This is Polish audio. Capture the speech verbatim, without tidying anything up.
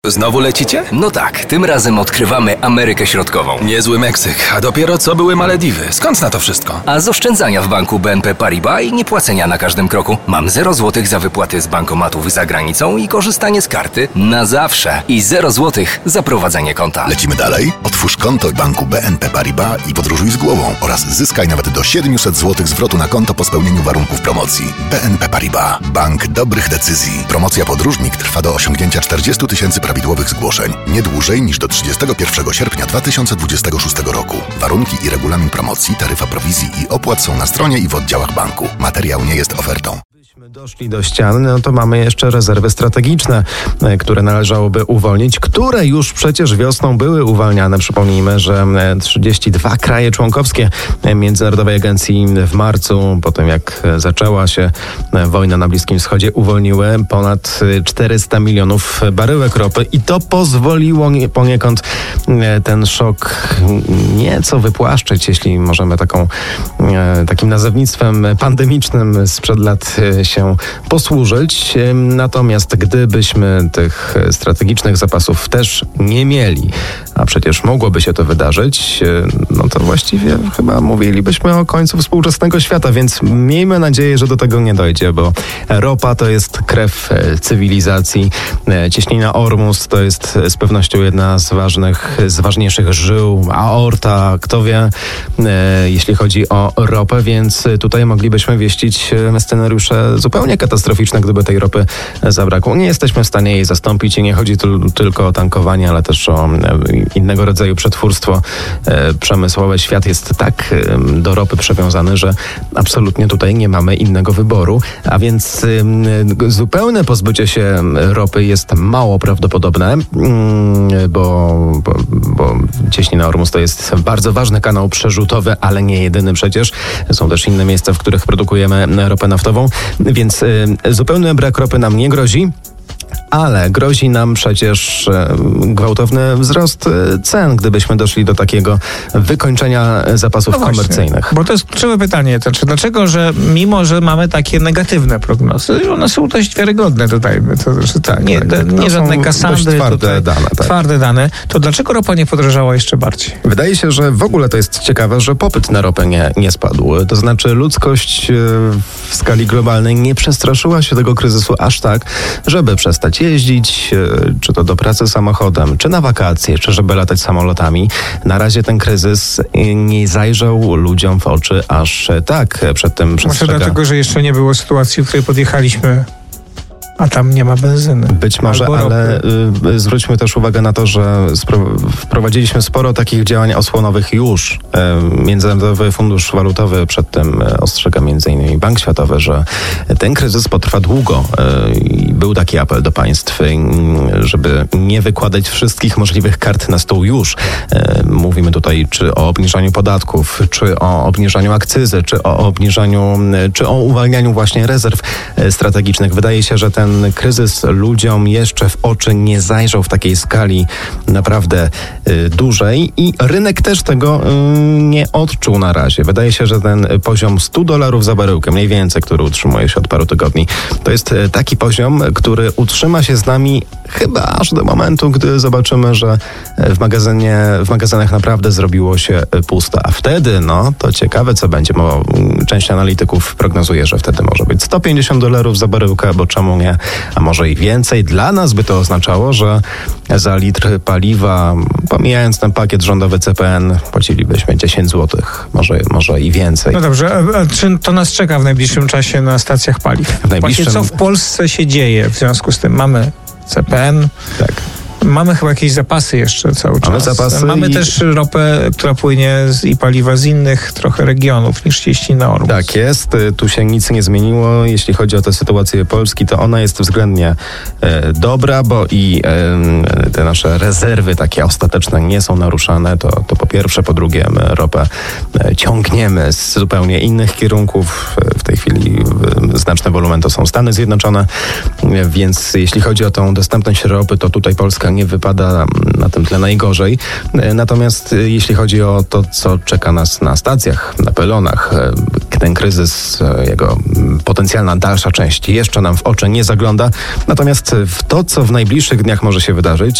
Znowu lecicie? No tak, tym razem odkrywamy Amerykę Środkową. Niezły Meksyk, a dopiero co były Malediwy. Skąd na to wszystko? A z oszczędzania w banku B N P Paribas i niepłacenia na każdym kroku. Mam zero złotych za wypłaty z bankomatów za granicą i korzystanie z karty na zawsze. I zero złotych za prowadzenie konta. Lecimy dalej? Otwórz konto w banku B N P Paribas i podróżuj z głową oraz zyskaj nawet do siedemset złotych zwrotu na konto po spełnieniu warunków promocji. B N P Paribas. Bank dobrych decyzji. Promocja Podróżnik trwa do osiągnięcia czterdziestu tysięcy prawidłowych zgłoszeń. Nie dłużej niż do trzydziestego pierwszego sierpnia dwa tysiące dwudziestego szóstego roku. Warunki i regulamin promocji, taryfa prowizji i opłat są na stronie i w oddziałach banku. Materiał nie jest ofertą. Gdybyśmy doszli do ściany, no to mamy jeszcze rezerwy strategiczne, które należałoby uwolnić, które już przecież wiosną były uwalniane. Przypomnijmy, że trzydzieści dwa kraje członkowskie Międzynarodowej Agencji w marcu, po tym jak zaczęła się wojna na Bliskim Wschodzie, uwolniły ponad czterysta milionów baryłek ropy i to pozwoliło poniekąd ten szok nieco wypłaszczyć, jeśli możemy taką, takim nazewnictwem pandemicznym sprzed lat się posłużyć. Natomiast gdybyśmy tych strategicznych zapasów też nie mieli, a przecież mogłoby się to wydarzyć, no to właściwie chyba mówilibyśmy o końcu współczesnego świata, więc miejmy nadzieję, że do tego nie dojdzie, bo ropa to jest krew cywilizacji. Cieśnina Ormus to jest z pewnością jedna z ważnych, z ważniejszych żył, aorta, kto wie, jeśli chodzi o ropę, więc tutaj moglibyśmy wieścić scenariusze zupełnie katastroficzne, gdyby tej ropy zabrakło. Nie jesteśmy w stanie jej zastąpić i nie chodzi tu tylko o tankowanie, ale też o innego rodzaju przetwórstwo przemysłowe. Świat jest tak do ropy przywiązany, że absolutnie tutaj nie mamy innego wyboru, a więc zupełne pozbycie się ropy jest mało prawdopodobne, bo, bo, bo Cieśnina Ormus to jest bardzo ważny kanał przerzutowy, ale nie jedyny przecież. Są też inne miejsca, w których produkujemy ropę naftową, więc zupełny brak ropy nam nie grozi. Ale grozi nam przecież gwałtowny wzrost cen, gdybyśmy doszli do takiego wykończenia zapasów no komercyjnych. Bo to jest kluczowe pytanie. To znaczy, dlaczego, że mimo, że mamy takie negatywne prognozy, one są dość wiarygodne, dodajmy. To, że tak, nie, tak, nie żadne kasandry, twarde tutaj, dane. Tak. Twarde dane. To dlaczego ropa nie podrożała jeszcze bardziej? Wydaje się, że w ogóle to jest ciekawe, że popyt na ropę nie, nie spadł. To znaczy ludzkość w skali globalnej nie przestraszyła się tego kryzysu aż tak, żeby przestać jeździć, czy to do pracy samochodem, czy na wakacje, czy żeby latać samolotami. Na razie ten kryzys nie zajrzał ludziom w oczy aż tak przed tym przestrzega. Może dlatego, że jeszcze nie było sytuacji, w której podjechaliśmy, a tam nie ma benzyny. Być może, ale y, zwróćmy też uwagę na to, że spro- wprowadziliśmy sporo takich działań osłonowych już. Y, Międzynarodowy Fundusz Walutowy przed tym ostrzega między innymi Bank Światowy, że ten kryzys potrwa długo. Y, był taki apel do państw, y, żeby nie wykładać wszystkich możliwych kart na stół już. Y, mówimy tutaj czy o obniżaniu podatków, czy o obniżaniu akcyzy, czy o obniżaniu, y, czy o uwalnianiu właśnie rezerw y, strategicznych. Wydaje się, że ten Ten kryzys ludziom jeszcze w oczy nie zajrzał w takiej skali naprawdę y, dużej i rynek też tego y, nie odczuł na razie. Wydaje się, że ten poziom stu dolarów za baryłkę, mniej więcej, który utrzymuje się od paru tygodni, to jest y, taki poziom, który utrzyma się z nami chyba aż do momentu, gdy zobaczymy, że w magazynie, w magazynach naprawdę zrobiło się pusto. A wtedy, no, to ciekawe, co będzie, bo część analityków prognozuje, że wtedy może być sto pięćdziesiąt dolarów za baryłkę, bo czemu nie? A może i więcej. Dla nas by to oznaczało, że za litr paliwa, pomijając ten pakiet rządowy C P N, płacilibyśmy dziesięć złotych, może, może i więcej. No dobrze, a, a czy to nas czeka w najbliższym czasie na stacjach paliw? W najbliższym... Właśnie co w Polsce się dzieje w związku z tym? Mamy C P N. Tak. Mamy chyba jakieś zapasy jeszcze cały czas. Mamy zapasy Mamy i... też ropę, która płynie z, i paliwa z innych trochę regionów niż Cieśnina Ormus. Tak jest, tu się nic nie zmieniło. Jeśli chodzi o tę sytuację Polski, to ona jest względnie e, dobra, bo i e, te nasze rezerwy takie ostateczne nie są naruszane. To, to po pierwsze, po drugie my ropę e, ciągniemy z zupełnie innych kierunków. W tej chwili e, znaczny wolumen to są Stany Zjednoczone, e, więc jeśli chodzi o tą dostępność ropy, to tutaj Polska nie wypada na tym tle najgorzej. Natomiast jeśli chodzi o to, co czeka nas na stacjach, na pylonach, ten kryzys, jego potencjalna dalsza część jeszcze nam w oczy nie zagląda. Natomiast w to, co w najbliższych dniach może się wydarzyć,